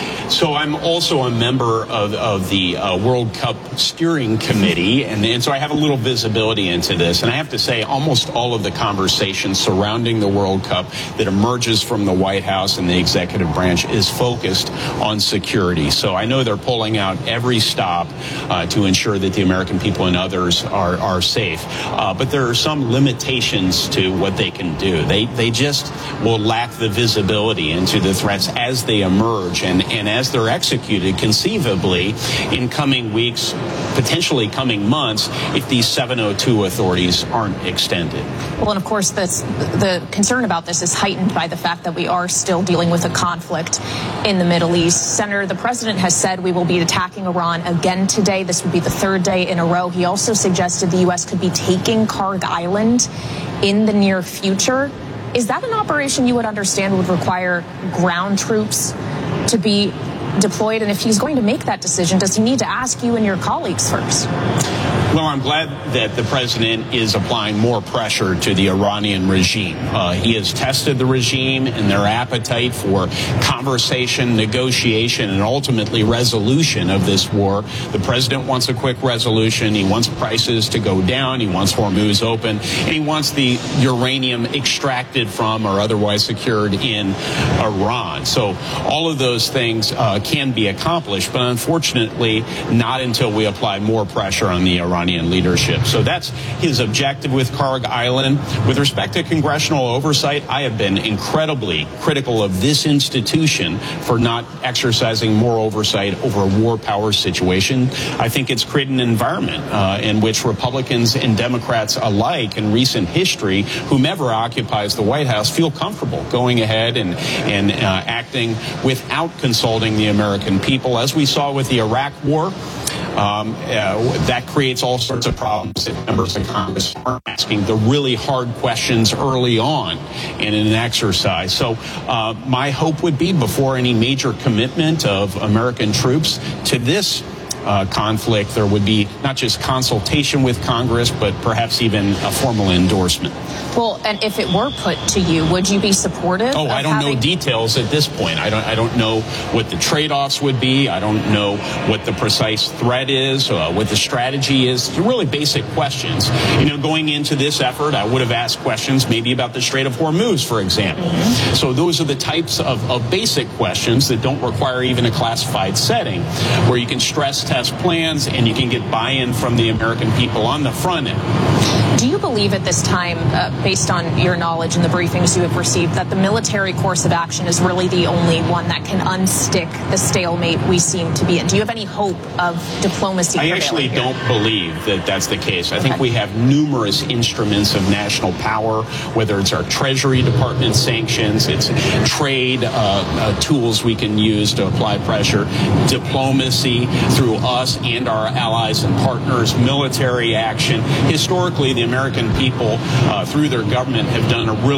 So I'm also a member of, of the uh, World Cup Steering Committee, and, and so I have a little visibility into this. And I have to say, almost all of the conversation surrounding the World Cup that emerges from the White House and the executive branch is focused on security. So I know they're pulling out every stop uh, to ensure that the American people and others are, are safe. Uh, but there are some limitations to what they can do. They, they just will lack the visibility into the threats as they emerge and, and as they're executed conceivably in coming weeks, potentially coming months, if these seven oh two authorities aren't extended. Well, and of course, this, the concern about this is heightened by the fact that we are still dealing with a conflict in the Middle East. Senator, the president has said we will be attacking Iran again today. This would be the third day in a row. He also suggested the U S could be taking Kharg Island in the near future. Is that an operation you would understand would require ground troops to be deployed? And if he's going to make that decision, does he need to ask you and your colleagues first? Well, I'm glad that the president is applying more pressure to the Iranian regime. Uh, he has tested the regime and their appetite for conversation, negotiation, and ultimately resolution of this war. The president wants a quick resolution. He wants prices to go down. He wants Hormuz open. And he wants the uranium extracted from or otherwise secured in Iran. So all of those things uh, can be accomplished, but unfortunately not until we apply more pressure on the Iranian leadership. So that's his objective with Kharg Island. With respect to congressional oversight, I have been incredibly critical of this institution for not exercising more oversight over a war power situation. I think it's created an environment uh, in which Republicans and Democrats alike in recent history, whomever occupies the White House, feel comfortable going ahead and, and uh, acting without consulting the American people. As we saw with the Iraq War, Um, uh, that creates all sorts of problems if members of Congress aren't asking the really hard questions early on in an exercise. So uh, my hope would be before any major commitment of American troops to this Uh, conflict, there would be not just consultation with Congress, but perhaps even a formal endorsement. Well, and if it were put to you, would you be supportive? Oh, of I don't having- know details at this point. I don't. I don't know what the trade-offs would be. I don't know what the precise threat is, uh, what the strategy is. They're really basic questions. You know, going into this effort, I would have asked questions maybe about the Strait of Hormuz, for example. Mm-hmm. So those are the types of, of basic questions that don't require even a classified setting, where you can stress test plans and you can get buy-in from the American people on the front end. Do you believe at this time, uh, based on your knowledge and the briefings you have received, that the military course of action is really the only one that can unstick the stalemate we seem to be in? Do you have any hope of diplomacy? I actually here? don't believe that that's the case. I Okay. think we have numerous instruments of national power, whether it's our Treasury Department sanctions, it's trade uh, uh, tools we can use to apply pressure, diplomacy through us and our allies and partners, military action. Historically, the American people, uh, through their government, have done a really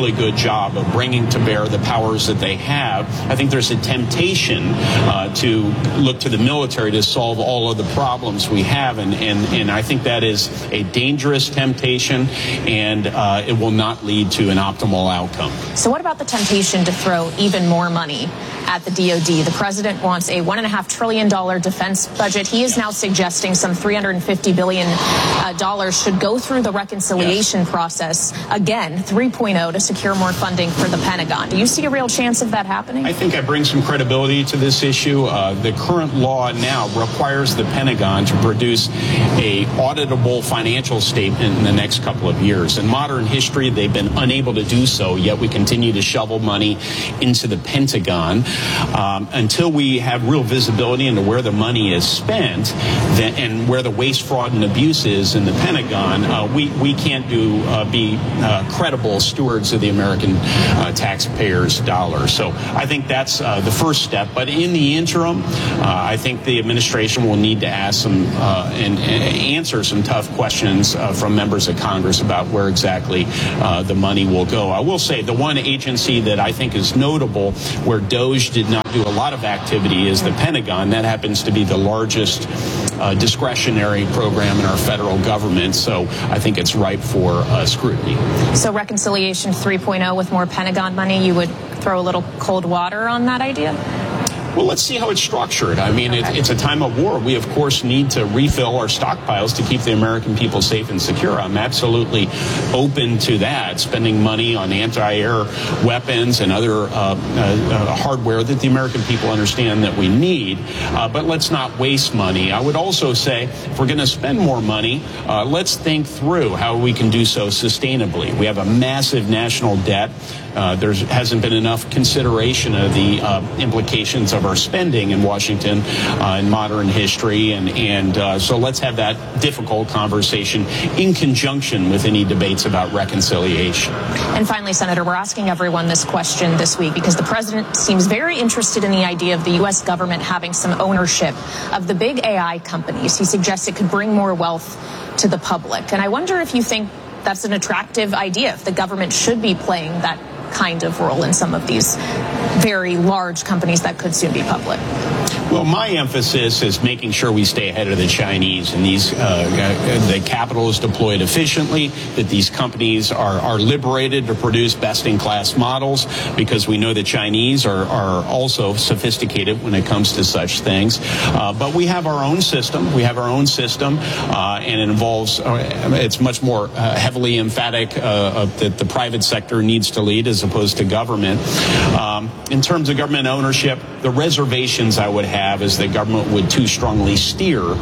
really good job of bringing to bear the powers that they have. I think there's a temptation uh, to look to the military to solve all of the problems we have, and, and, and I think that is a dangerous temptation, and uh, it will not lead to an optimal outcome. So what about the temptation to throw even more money at the D O D? The president wants a one and a half trillion dollar defense budget. He is now suggesting some three hundred fifty billion dollars should go through the reconciliation yes. process again, three point oh, to secure more funding for the Pentagon. Do you see a real chance of that happening? I think I bring some credibility to this issue. Uh, the current law now requires the Pentagon to produce a auditable financial statement in the next couple of years. In modern history, they've been unable to do so, yet we continue to shovel money into the Pentagon. Um, until we have real visibility into where the money is spent then, and where the waste, fraud, and abuse is in the Pentagon, uh, we, we can't do uh, be uh, credible stewards of the American uh, taxpayers' dollars. So I think that's uh, the first step. But in the interim, uh, I think the administration will need to ask some uh, and, and answer some tough questions uh, from members of Congress about where exactly uh, the money will go. I will say the one agency that I think is notable where DOGE did not do a lot of activity is the Pentagon. That happens to be the largest uh, discretionary program in our federal government, so I think it's ripe for uh, scrutiny. So reconciliation three point oh with more Pentagon money, you would throw a little cold water on that idea? Well, let's see how it's structured. I mean, it, it's a time of war. We, of course, need to refill our stockpiles to keep the American people safe and secure. I'm absolutely open to that, spending money on anti-air weapons and other uh, uh, uh, hardware that the American people understand that we need. Uh, but let's not waste money. I would also say, if we're going to spend more money, uh, let's think through how we can do so sustainably. We have a massive national debt. Uh, there hasn't been enough consideration of the uh, implications of our spending in Washington uh, in modern history, and, and uh, so let's have that difficult conversation in conjunction with any debates about reconciliation. And finally, Senator, we're asking everyone this question this week because the president seems very interested in the idea of the U S government having some ownership of the big A I companies. He suggests it could bring more wealth to the public. And I wonder if you think that's an attractive idea, if the government should be playing that kind of role in some of these very large companies that could soon be public. Well, my emphasis is making sure we stay ahead of the Chinese, and these uh, the capital is deployed efficiently, that these companies are, are liberated to produce best-in-class models, because we know the Chinese are, are also sophisticated when it comes to such things. Uh, but we have our own system. We have our own system, uh, and it involves, uh, it's much more uh, heavily emphatic uh, that the private sector needs to lead as opposed to government. Um, in terms of government ownership, the reservations I would have is that government would too strongly steer uh,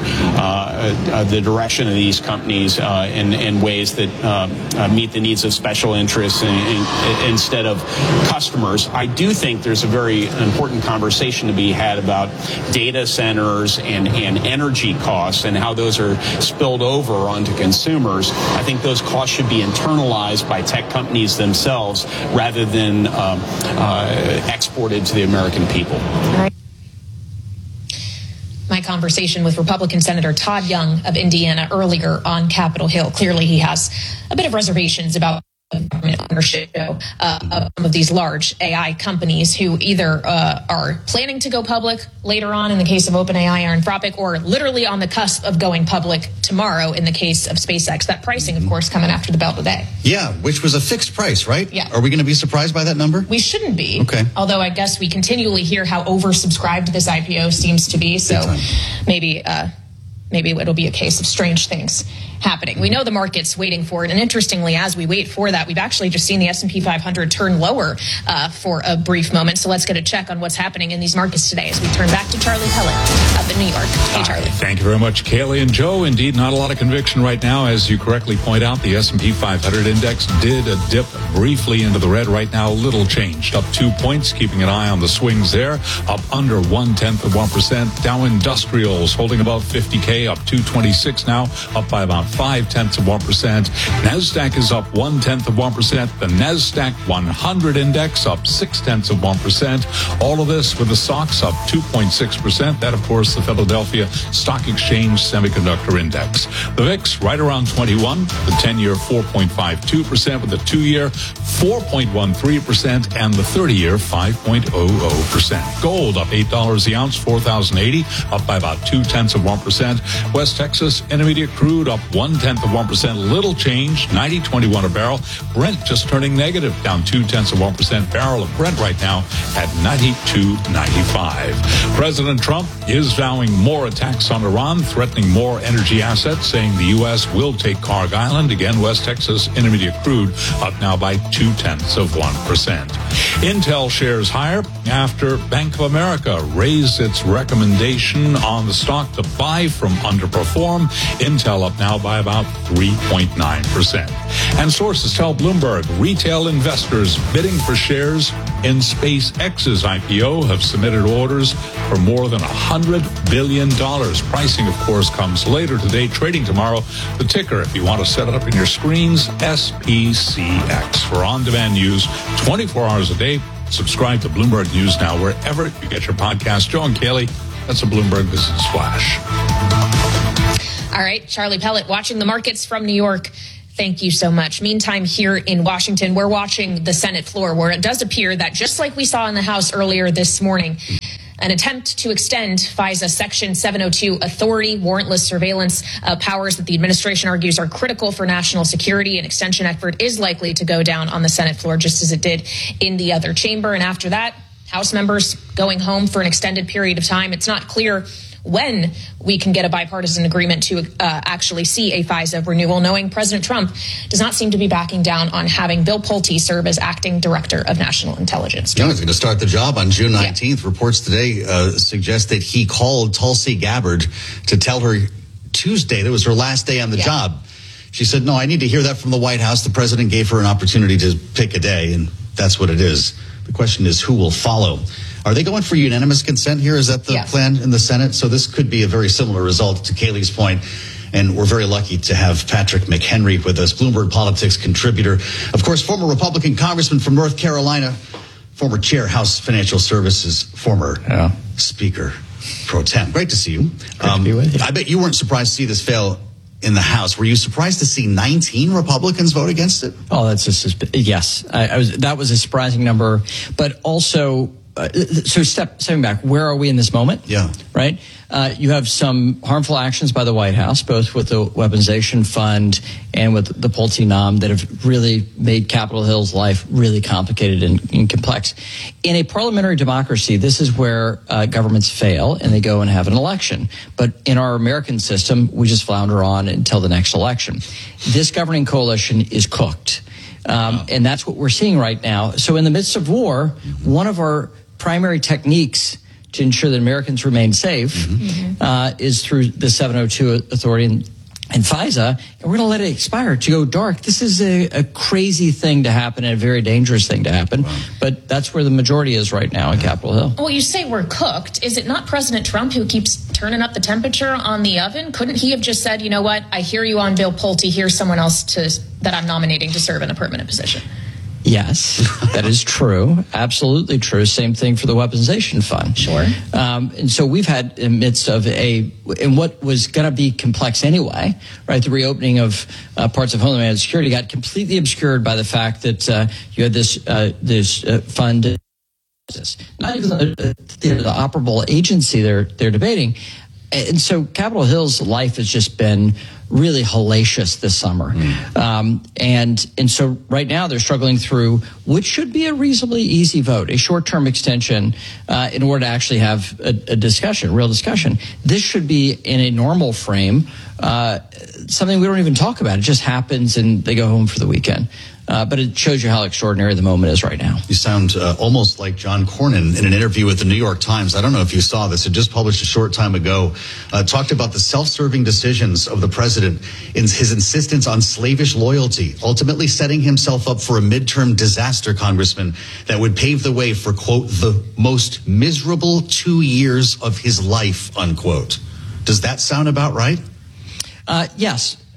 uh, the direction of these companies uh, in, in ways that uh, uh, meet the needs of special interests in, in, instead of customers. I do think there's a very important conversation to be had about data centers and, and energy costs and how those are spilled over onto consumers. I think those costs should be internalized by tech companies themselves rather than um, uh, exported to the American people. My conversation with Republican Senator Todd Young of Indiana earlier on Capitol Hill. Clearly, he has a bit of reservations about government ownership uh, of some of these large A I companies who either uh, are planning to go public later on in the case of OpenAI or Anthropic, or literally on the cusp of going public tomorrow in the case of SpaceX. That pricing, of course, coming after the bell today. Yeah, which was a fixed price, right? Yeah. Are we going to be surprised by that number? We shouldn't be. Okay. Although I guess we continually hear how oversubscribed this I P O seems to be. So maybe uh, maybe it'll be a case of strange things happening. We know the market's waiting for it. And interestingly, as we wait for that, we've actually just seen the S and P five hundred turn lower uh, for a brief moment. So let's get a check on what's happening in these markets today as we turn back to Charlie Pellet up in New York. Hey, Charlie. Hi, thank you very much, Kaylee and Joe. Indeed, not a lot of conviction right now. As you correctly point out, the S and P five hundred index did a dip briefly into the red. Right now, little changed. Up two points, keeping an eye on the swings there. Up under one-tenth of one percent. Dow Industrials holding about fifty K, up two twenty-six now, up by about five tenths of one percent. NASDAQ is up one tenth of one percent. The NASDAQ one hundred index up six tenths of one percent. All of this with the S O X up two point six percent. That, of course, the Philadelphia Stock Exchange Semiconductor Index. The V I X right around twenty-one. The ten-year four point five two percent with the two-year four point one three percent and the thirty-year five point zero zero percent. Gold up eight dollars the ounce, four thousand eighty, up by about two tenths of one percent. West Texas Intermediate crude up one tenth of one percent. Little change, ninety twenty-one a barrel. Brent just turning negative, down two tenths of one percent. Barrel of Brent right now at ninety-two ninety-five. President Trump is vowing more attacks on Iran, threatening more energy assets, saying the U S will take Karg Island. Again, West Texas Intermediate crude up now by two tenths of one percent. Intel shares higher after Bank of America raised its recommendation on the stock to buy from underperform. Intel up now by about three point nine percent. And sources tell Bloomberg retail investors bidding for shares in SpaceX's I P O have submitted orders for more than one hundred billion dollars. Pricing, of course, comes later today, trading tomorrow. The ticker, if you want to set it up in your screens, S P C X. For on-demand news twenty-four hours a day, subscribe to Bloomberg News Now wherever you get your podcast. Joe and Kaylee, that's a Bloomberg Business Flash. All right, Charlie Pellet, watching the markets from New York. Thank you so much. Meantime, here in Washington, we're watching the Senate floor, where it does appear that, just like we saw in the House earlier this morning, an attempt to extend FISA Section seven oh two authority, warrantless surveillance uh, powers that the administration argues are critical for national security. An extension effort is likely to go down on the Senate floor, just as it did in the other chamber. And after that, House members going home for an extended period of time. It's not clear when we can get a bipartisan agreement to uh, actually see a FISA renewal, knowing President Trump does not seem to be backing down on having Bill Pulte serve as acting director of national intelligence. Jones is going to start the job on June nineteenth. Yeah. Reports today uh, suggest that he called Tulsi Gabbard to tell her Tuesday that was her last day on the yeah. job. She said, no, I need to hear that from the White House. The president gave her an opportunity to pick a day, and that's what it is. The question is, who will follow? Are they going for unanimous consent here? Is that the yes. plan in the Senate? So this could be a very similar result to Kaylee's point. And we're very lucky to have Patrick McHenry with us, Bloomberg Politics contributor. Of course, former Republican congressman from North Carolina, former chair, House Financial Services, former yeah. Speaker pro tem. Great to see you. Um, to be with you. I bet you weren't surprised to see this fail in the House. Were you surprised to see nineteen Republicans vote against it? Oh, that's just, yes. I, I was. That was a surprising number. But also, uh, so step, stepping back, where are we in this moment? Yeah. Right? Uh, you have some harmful actions by the White House, both with the weaponization fund and with the Pulte nom, that have really made Capitol Hill's life really complicated and, and complex. In a parliamentary democracy, this is where uh, governments fail and they go and have an election. But in our American system, we just flounder on until the next election. This governing coalition is cooked. Um, wow. And that's what we're seeing right now. So in the midst of war, one of our primary techniques to ensure that Americans remain safe mm-hmm. uh, is through the seven oh two authority and, and FISA, and we're going to let it expire to go dark. This is a, a crazy thing to happen and a very dangerous thing to happen, wow. but that's where the majority is right now in Capitol Hill. Well, you say we're cooked. Is it not President Trump who keeps turning up the temperature on the oven? Couldn't he have just said, you know what, I hear you on Bill Pulte, here's someone else to that I'm nominating to serve in a permanent position? Yes, that is true. Absolutely true. Same thing for the weaponization fund. Sure. Um, and so we've had in the midst of a, in what was going to be complex anyway, right? The reopening of uh, parts of Homeland Security got completely obscured by the fact that uh, you had this uh, this uh, fund, not even the, the, the operable agency they're they're debating. And so Capitol Hill's life has just been really hellacious this summer. Mm. Um, and and so right now they're struggling through which should be a reasonably easy vote, a short-term extension uh, in order to actually have a, a discussion, a real discussion. This should be in a normal frame, uh, something we don't even talk about. It just happens and they go home for the weekend. Uh, but it shows you how extraordinary the moment is right now. You sound uh, almost like John Cornyn in an interview with the New York Times. I don't know if you saw this. It just published a short time ago. Uh, talked about the self-serving decisions of the president in his insistence on slavish loyalty, ultimately setting himself up for a midterm disaster, Congressman, that would pave the way for, quote, the most miserable two years of his life, unquote. Does that sound about right? Uh, yes.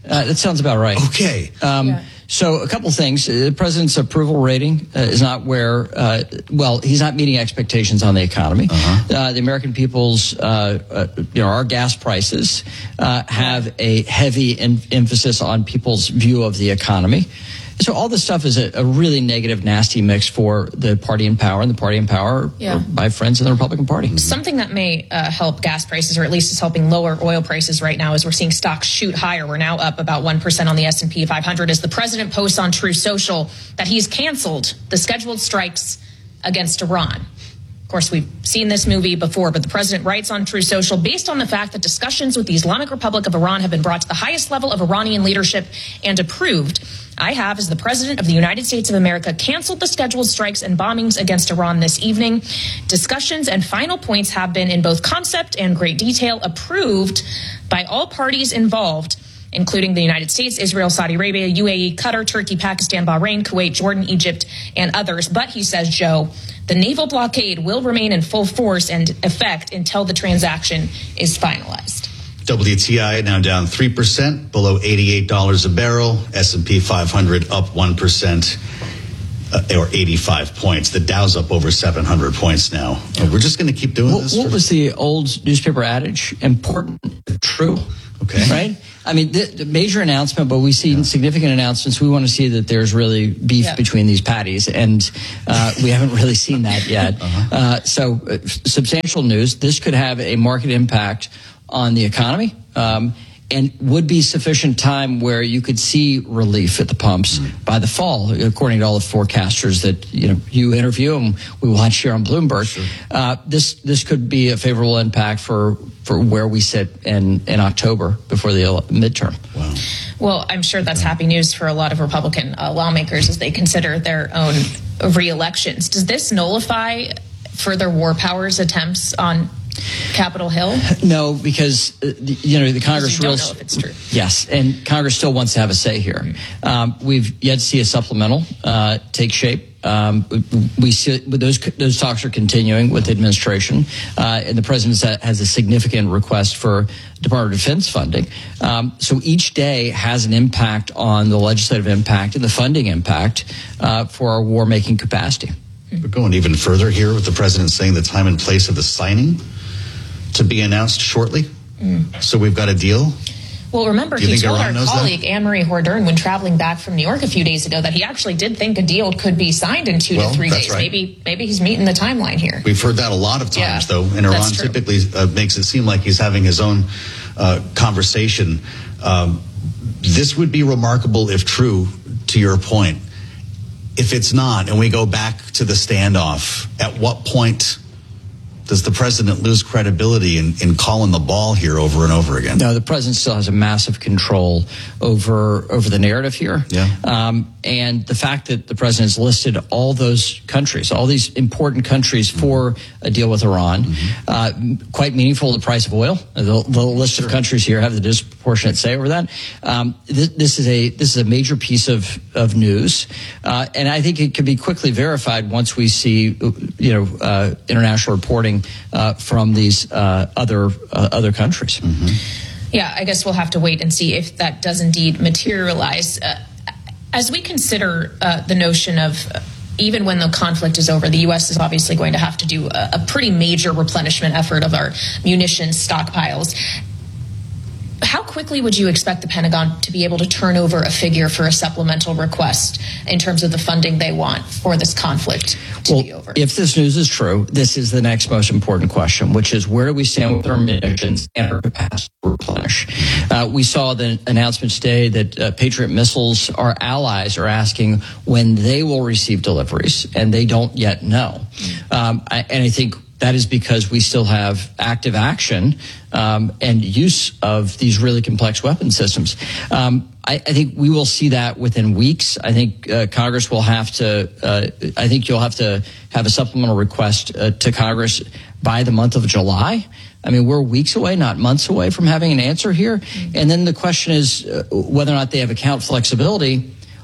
Uh, that sounds about right. Okay. Um, yeah. So a couple things. The president's approval rating uh, is not where, uh, well, he's not meeting expectations on the economy. Uh-huh. Uh, the American people's, uh, uh, you know, our gas prices uh, have a heavy em- emphasis on people's view of the economy. So all this stuff is a, a really negative, nasty mix for the party in power, and the party in power yeah. are my friends in the Republican Party. Something that may uh, help gas prices, or at least is helping lower oil prices right now, is we're seeing stocks shoot higher. We're now up about one percent on the S and P five hundred as the president posts on Truth Social that he's canceled the scheduled strikes against Iran. Of course, we've seen this movie before, but the president writes on Truth Social, based on the fact that discussions with the Islamic Republic of Iran have been brought to the highest level of Iranian leadership and approved, I have, as the president of the United States of America, canceled the scheduled strikes and bombings against Iran this evening. Discussions and final points have been, in both concept and great detail, approved by all parties involved, including the United States, Israel, Saudi Arabia, U A E, Qatar, Turkey, Pakistan, Bahrain, Kuwait, Jordan, Egypt, and others. But he says, Joe, the naval blockade will remain in full force and effect until the transaction is finalized. W T I now down three percent, below eighty-eight dollars a barrel. S and P five hundred up one percent, uh, or eighty-five points. The Dow's up over seven hundred points now. Uh, we're just going to keep doing what, this? What was the old newspaper adage? Important, true. Okay. Right? I mean, the, the major announcement, but we've seen yeah. significant announcements. We want to see that there's really beef yeah. between these patties, and uh, we haven't really seen that yet. Uh-huh. Uh, so, uh, substantial news. This could have a market impact on the economy, um, and would be sufficient time where you could see relief at the pumps mm-hmm. by the fall, according to all the forecasters that you know you interview and we watch here on Bloomberg. Sure. Uh, this this could be a favorable impact for for where we sit in in October before the midterm. Wow. Well, I'm sure that's happy news for a lot of Republican uh, lawmakers as they consider their own re-elections. Does this nullify further war powers attempts on Capitol Hill? No, because uh, the, you know the Congress you don't rules. know if it's true. Yes, and Congress still wants to have a say here. Mm-hmm. Um, we've yet to see a supplemental uh, take shape. Um, we see those those talks are continuing with the administration, uh, and the president has a significant request for Department of Defense funding. Um, so each day has an impact on the legislative impact and the funding impact uh, for our war-making capacity. We're going even further here with the president saying the time and place of the signing to be announced shortly. Mm. So we've got a deal. Well, remember, he told our colleague Anne-Marie Hordern when traveling back from New York a few days ago that he actually did think a deal could be signed in two well, to three days. Right. Maybe maybe he's meeting the timeline here. We've heard that a lot of times, yeah, though, and Iran typically uh, makes it seem like he's having his own uh, conversation. Um, this would be remarkable if true, to your point. If it's not, and we go back to the standoff, at what point does the president lose credibility in, in calling the ball here over and over again? No, the president still has a massive control over over the narrative here. Yeah. Um, and the fact that the president's listed all those countries, all these important countries for a deal with Iran, mm-hmm. uh, quite meaningful, the price of oil. The, the list sure. of countries here have the disproportionate say over that. Um, this, this is a this is a major piece of, of news. Uh, and I think it can be quickly verified once we see, you know, uh, international reporting Uh, from these uh, other uh, other countries. Mm-hmm. Yeah, I guess we'll have to wait and see if that does indeed materialize. Uh, as we consider uh, the notion of uh, even when the conflict is over, the U S is obviously going to have to do a, a pretty major replenishment effort of our munitions stockpiles. How quickly would you expect the Pentagon to be able to turn over a figure for a supplemental request in terms of the funding they want for this conflict to well, be over? If this news is true, this is the next most important question, which is where do we stand with our munitions and our capacity to replenish? Uh, we saw the announcement today that uh, Patriot missiles, our allies, are asking when they will receive deliveries, and they don't yet know. Um, I, and I think that is because we still have active action um, and use of these really complex weapon systems. Um, I, I think we will see that within weeks. I think uh, Congress will have to, uh, I think you'll have to have a supplemental request uh, to Congress by the month of July. I mean, we're weeks away, not months away from having an answer here. Mm-hmm. And then the question is uh, whether or not they have account flexibility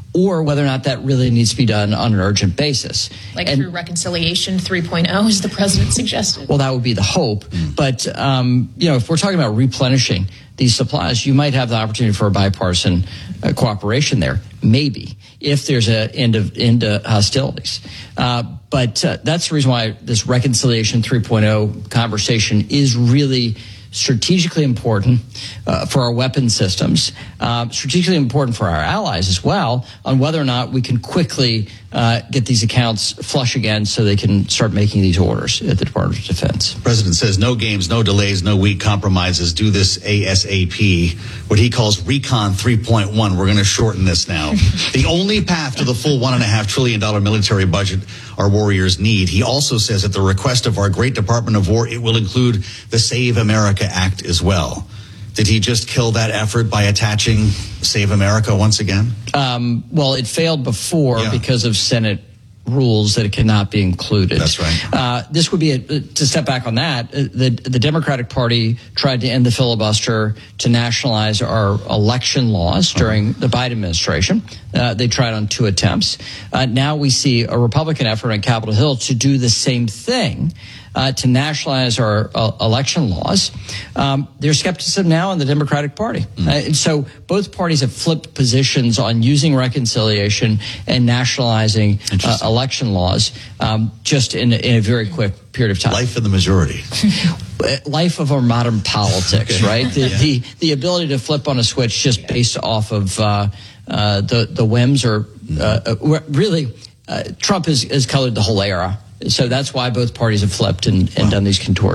or whether or not that really needs to be done on an urgent basis. Like and, through reconciliation three point oh, as the president suggested. Well, that would be the hope. Mm. But, um, you know, if we're talking about replenishing these supplies, you might have the opportunity for a bipartisan uh, cooperation there, maybe, if there's an end of end to hostilities. Uh, but uh, that's the reason why this reconciliation three point oh conversation is really strategically important uh, for our weapon systems, uh, strategically important for our allies as well, on whether or not we can quickly uh, get these accounts flush again so they can start making these orders at the Department of Defense. The president says no games, no delays, no weak compromises. Do this ASAP. What he calls Recon three point one. We're going to shorten this now. The only path to the full one and a half trillion dollar military budget our warriors need. He also says at the request of our great Department of War, it will include the Save America Act as well. Did he just kill that effort by attaching Save America once again? Um, well, it failed before yeah. because of Senate rules that it cannot be included. That's right. Uh, this would be, a, to step back on that, the, the Democratic Party tried to end the filibuster to nationalize our election laws during the Biden administration. Uh, they tried on two attempts. Uh, now we see a Republican effort on Capitol Hill to do the same thing, uh, to nationalize our uh, election laws. Um, there's skepticism now in the Democratic Party. Mm. Uh, and so both parties have flipped positions on using reconciliation and nationalizing uh, election laws um, just in, in a very quick period of time. Life in the majority. Life of our modern politics, okay. right? The, yeah. the the ability to flip on a switch just based off of uh, uh, the, the whims or uh, really uh, Trump has, has colored the whole era. So that's why both parties have flipped and, and wow. done these contortions.